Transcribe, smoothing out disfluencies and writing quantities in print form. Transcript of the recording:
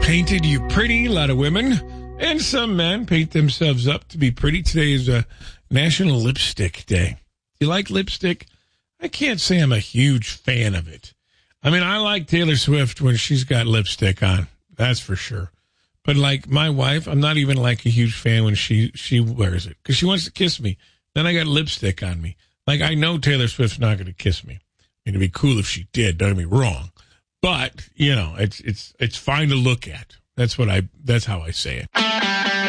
painted you pretty. A lot of women and some men paint themselves up to be pretty. Today is National Lipstick Day. Do you like lipstick? I can't say I'm a huge fan of it. I mean, I like Taylor Swift when she's got lipstick on. That's for sure. But like my wife, I'm not even like a huge fan when she wears it because she wants to kiss me. Then I got lipstick on me. Like I know Taylor Swift's not going to kiss me. It'd be cool if she did. Don't get me wrong. But, you know, it's fine to look at. That's how I say it.